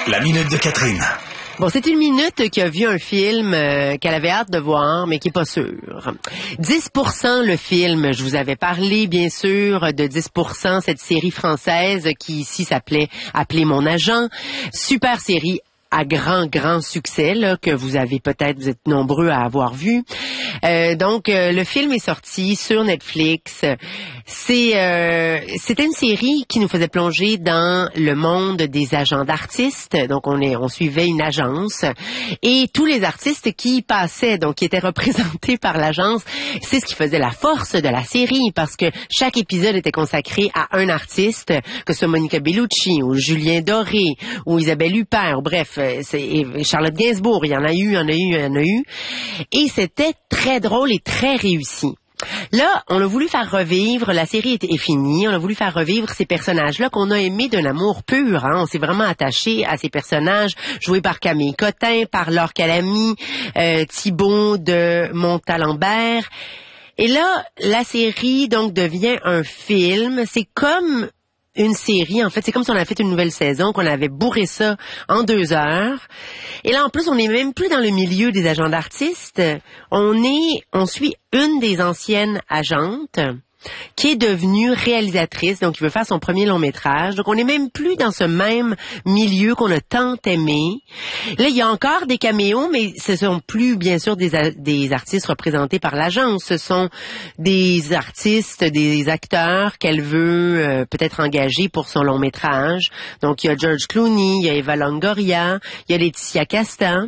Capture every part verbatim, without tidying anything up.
La minute de Catherine. Bon, c'est une minute qui a vu un film euh, qu'elle avait hâte de voir, mais qui est pas sûre. dix pour cent le film, je vous avais parlé, bien sûr, de dix pour cent, cette série française qui ici s'appelait « Appelez mon agent ». Super série à grand, grand succès, là, que vous avez peut-être, vous êtes nombreux à avoir vu. Euh, donc, euh, le film est sorti sur Netflix. C'est, euh, c'était une série qui nous faisait plonger dans le monde des agents d'artistes. Donc, on est, on suivait une agence et tous les artistes qui y passaient, donc qui étaient représentés par l'agence, c'est ce qui faisait la force de la série, parce que chaque épisode était consacré à un artiste, que ce soit Monica Bellucci ou Julien Doré ou Isabelle Huppert, bref, c'est Charlotte Gainsbourg, il y en a eu, il y en a eu, il y en a eu. Et c'était très drôle et très réussi. Là, on a voulu faire revivre, la série est, est finie, on a voulu faire revivre ces personnages-là qu'on a aimés d'un amour pur. Hein. On s'est vraiment attaché à ces personnages joués par Camille Cotin, par Laure Calamy, euh, Thibaut de Montalembert. Et là, la série donc devient un film. C'est comme une série, en fait, c'est comme si on avait fait une nouvelle saison, qu'on avait bourré ça en deux heures. Et là, en plus, on n'est même plus dans le milieu des agents d'artistes. On est, on suit une des anciennes agentes qui est devenue réalisatrice, donc qui veut faire son premier long métrage. Donc, on n'est même plus dans ce même milieu qu'on a tant aimé. Là, il y a encore des caméos, mais ce sont plus, bien sûr, des, des artistes représentés par l'agence. Ce sont des artistes, des acteurs qu'elle veut euh, peut-être engager pour son long métrage. Donc, il y a George Clooney, il y a Eva Longoria, il y a Laetitia Casta.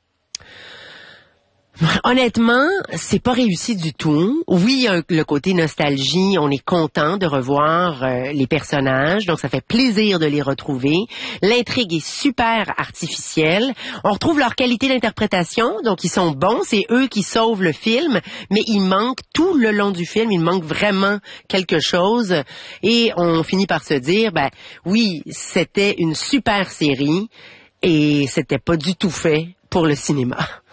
Honnêtement, c'est pas réussi du tout. Oui, il y a le côté nostalgie, on est content de revoir euh, les personnages, donc ça fait plaisir de les retrouver. L'intrigue est super artificielle. On retrouve leur qualité d'interprétation, donc ils sont bons, c'est eux qui sauvent le film, mais il manque tout le long du film, il manque vraiment quelque chose. Et on finit par se dire, ben oui, c'était une super série et c'était pas du tout fait pour le cinéma.